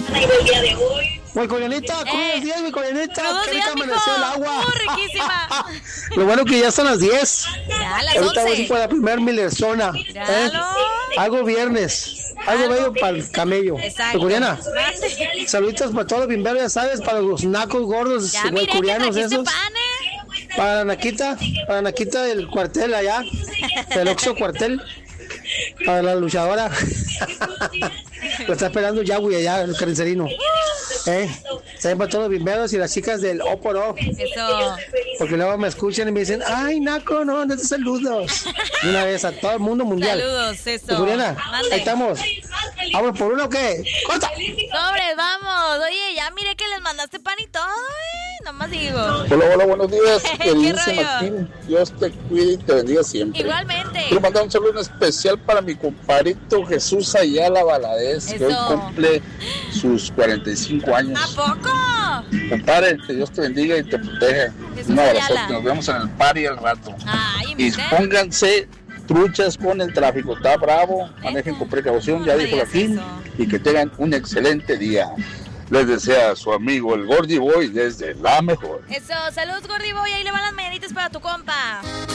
Mi coreanita, crudos días, mi coreanita. Crudos Qué días, rica mijo. amaneció el agua. Riquísima. Lo bueno que ya son las 10. Ya, a las Ahorita voy 11. para la primer Millersona. Míralo. Algo viernes. Algo bello para el camello. Exacto. Mi coreana. Saluditos para todos los bimberos, ya sabes, para los nacos gordos, Ya miré que coreanos trajiste esos. pan, Para Naquita del cuartel allá, del Oxxo cuartel. Para la luchadora. Lo está esperando Yahweh allá, el carnicerino. Saben para todos los bimberos y las chicas del O por O. Eso. Porque luego me escuchan y me dicen, ay, Naco, no te saludos. De una vez a todo el mundo mundial. Saludos, eso. Juliana, Mande. ahí estamos. ¿Vamos por uno o qué? ¡Corta! Sobres, vamos. Oye, ya miré que les mandaste pan y todo, nomás digo. Hola, buenos días. ¿Qué Dice rollo? Martín, Dios te cuide y te bendiga siempre. Igualmente. Quiero mandar un saludo especial para mi compadrito Jesús Ayala Valadez, que hoy Eso. cumple sus 45 años. ¿A poco? Compadre, que Dios te bendiga y te proteja. Jesús Un abrazo, Ayala. nos vemos en el party al rato. Ay, Y ¿viste? pónganse truchas con el tráfico, está bravo, manejen con precaución, No, ya no dijo la digas fin, eso. y que tengan un excelente día. Les desea su amigo el Gordy Boy desde La Mejor. Eso, saludos, Gordy Boy. Ahí le van las mañanitas para tu compa.